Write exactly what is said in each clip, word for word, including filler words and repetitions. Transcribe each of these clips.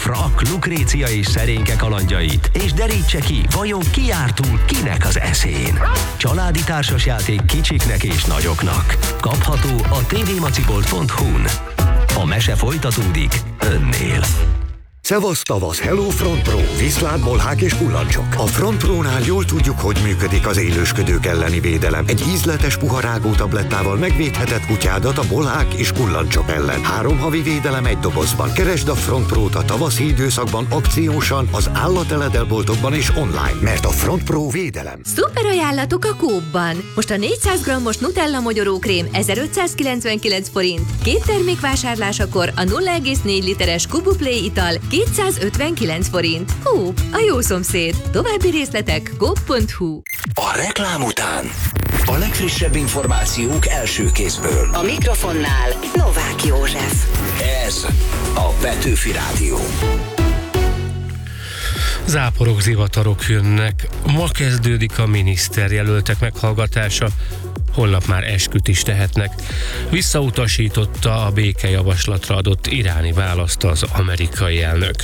Frak, Lukrécia és Szerénke kalandjait, és derítse ki, vajon ki járt túl kinek az eszén. Családi társasjáték kicsiknek és nagyoknak. Kapható a tvmacibolt pont hu-n. A mese folytatódik önnél. Szevasz tavasz, Hello Front Pro, viszlát, bolhák és kullancsok. A Front Pro-nál jól tudjuk, hogy működik az élősködők elleni védelem. Egy ízletes puharágó tablettával megvédheted kutyádat a bolhák és kullancsok ellen. Három havi védelem egy dobozban. Keresd a Front Pro-t a tavaszi időszakban akciósan, az állateledelboltokban és online, mert a Front Pro védelem. Szuper ajánlatok a Coop-ban. Most a négyszáz grammos Nutella mogyorókrém ezerötszázkilencvenkilenc forint. Két termék vásárlásakor a nulla egész négy literes Kubu Play ital kétszázötvenkilenc forint. Coop, a jó szomszéd. További részletek coop pont hu. A reklám után a legfrissebb információk első kézből. A mikrofonnál Novák József. Ez a Petőfi Rádió. Záporok, zivatarok jönnek. Ma kezdődik a miniszterjelöltek meghallgatása. Holnap már esküt is tehetnek. Visszautasította a békejavaslatra adott iráni választ az amerikai elnök.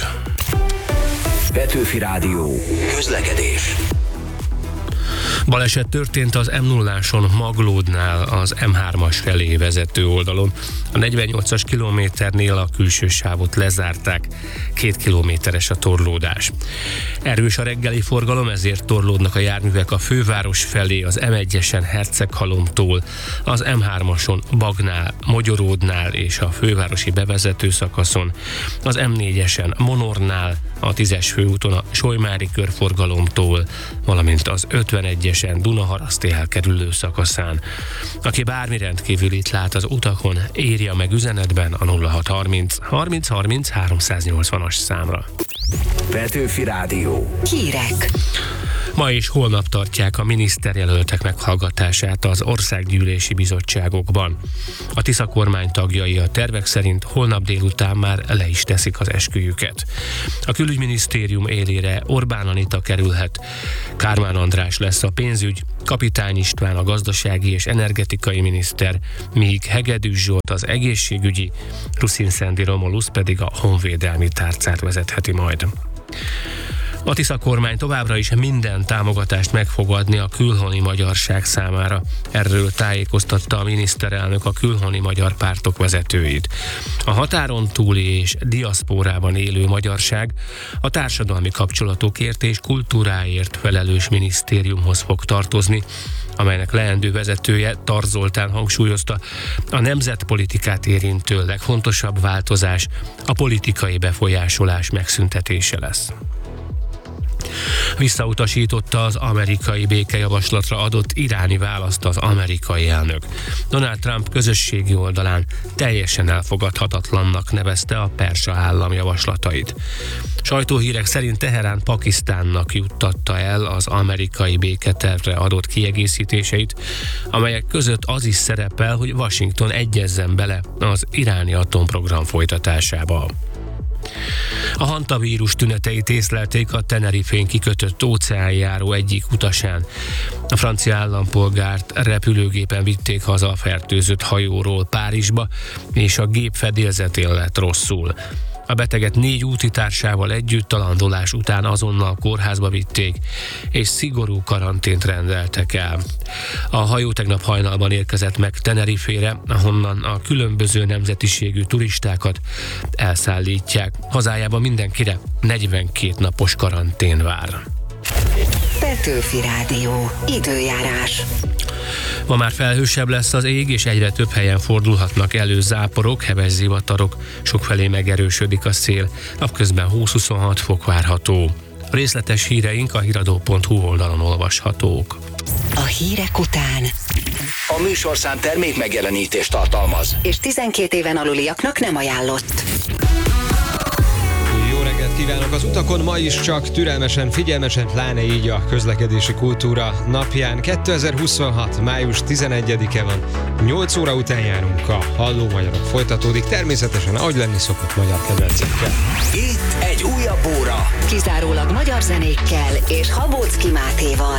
Petőfi Rádió. Közlekedés. Baleset történt az em nulláson Maglódnál az em hármas felé vezető oldalon. A negyvennyolcas kilométernél a külső sávot lezárták, két kilométeres a torlódás. Erős a reggeli forgalom, ezért torlódnak a járművek a főváros felé, az em egyesen Herceghalomtól, az em hármason Bagnál, Mogyoródnál és a fővárosi bevezető szakaszon, az em négyesen Monornál, a tízes főúton a Solymári körforgalomtól, valamint az ötvenegyesen Dunaharaszti elkerülő szakaszán. Aki bármi rendkívülit lát az utakon, írja meg üzenetben a nulla hat harminc harminc harminc háromszáznyolcvanas számra. Petőfi Rádió. Hírek. Ma és holnap tartják a miniszterjelöltek meghallgatását az országgyűlési bizottságokban. A Tisza kormány tagjai a tervek szerint holnap délután már le is teszik az esküjüket. A külügyminisztérium élére Orbán Anita kerülhet, Kármán András lesz a pénzügy, Kapitány István a gazdasági és energetikai miniszter, míg Hegedűs Zsolt az egészségügyi, Ruszin-Szendi Romulusz pedig a honvédelmi tárcát vezetheti majd. A Tisza kormány továbbra is minden támogatást meg fog adni a külhoni magyarság számára. Erről tájékoztatta a miniszterelnök a külhoni magyar pártok vezetőit. A határon túli és diaszpórában élő magyarság a társadalmi kapcsolatokért és kultúráért felelős minisztériumhoz fog tartozni, amelynek leendő vezetője, Tar Zoltán hangsúlyozta, a nemzetpolitikát érintő legfontosabb változás a politikai befolyásolás megszüntetése lesz. Visszautasította az amerikai békejavaslatra adott iráni választ az amerikai elnök. Donald Trump közösségi oldalán teljesen elfogadhatatlannak nevezte a perzsa állam javaslatait. Sajtóhírek szerint Teherán Pakisztánnak juttatta el az amerikai béketervre adott kiegészítéseit, amelyek között az is szerepel, hogy Washington egyezzen bele az iráni atomprogram folytatásába. A hantavírus tüneteit észlelték a Tenerifén kikötött óceánjáró egyik utasán. A francia állampolgárt repülőgépen vitték haza a fertőzött hajóról Párizsba, és a gép fedélzetén lett rosszul. A beteget négy útitársával együtt talandolás után azonnal kórházba vitték, és szigorú karantént rendeltek el. A hajó tegnap hajnalban érkezett meg Tenerifére, ahonnan a különböző nemzetiségű turistákat elszállítják. Hazájában mindenkire negyvenkét napos karantén vár. Petőfi Rádió. Időjárás. Ma már felhősebb lesz az ég, és egyre több helyen fordulhatnak elő záporok, heves zivatarok, sokfelé megerősödik a szél, napközben húsz-huszonhat fok várható. A részletes híreink a híradó pont hu oldalon olvashatók. A hírek után A műsorszám termék megjelenítést tartalmaz, és tizenkét éven aluliaknak nem ajánlott. Jó reggelt kívánok! Az utakon ma is csak türelmesen, figyelmesen, pláne így a közlekedési kultúra napján. kétezer-huszonhat. május tizenegyedike van. nyolc óra után járunk, a Halló Magyarok folytatódik. Természetesen, ahogy lenni szokott, magyar kedvencekkel. itt egy újabb óra. Kizárólag magyar zenékkel és Habóczky Mátéval.